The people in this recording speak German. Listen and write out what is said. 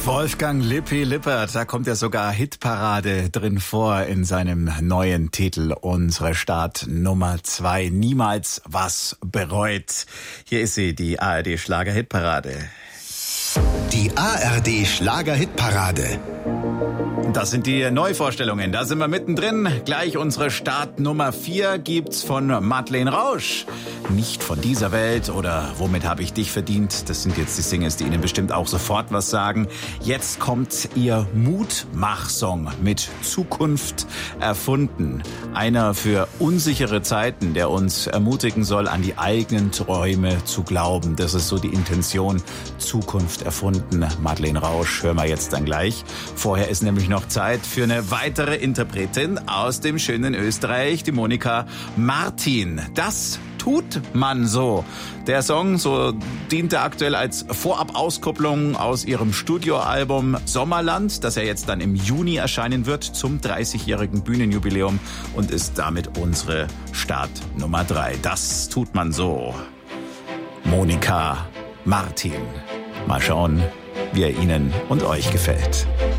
Wolfgang Lippi Lippert, da kommt ja sogar Hitparade drin vor in seinem neuen Titel. Unsere Start Nummer 2, niemals was bereut. Hier ist sie, die ARD Schlager-Hitparade. Die ARD Schlager-Hitparade. Das sind die Neuvorstellungen, da sind wir mittendrin. Gleich unsere Start Nummer 4 gibt's von Madeleine Rausch. Nicht von dieser Welt oder Womit habe ich dich verdient? Das sind jetzt die Singles, die Ihnen bestimmt auch sofort was sagen. Jetzt kommt ihr Mutmach-Song mit Zukunft erfunden. Einer für unsichere Zeiten, der uns ermutigen soll, an die eigenen Träume zu glauben. Das ist so die Intention. Zukunft erfunden. Madeleine Rausch, hören wir jetzt dann gleich. Vorher ist nämlich noch Zeit für eine weitere Interpretin aus dem schönen Österreich, die Monika Martin. Das tut man so. Der Song so diente aktuell als Vorab-Auskopplung aus ihrem Studioalbum Sommerland, das ja jetzt dann im Juni erscheinen wird zum 30-jährigen Bühnenjubiläum und ist damit unsere Start Nummer 3. Das tut man so. Monika Martin. Mal schauen, wie er Ihnen und euch gefällt.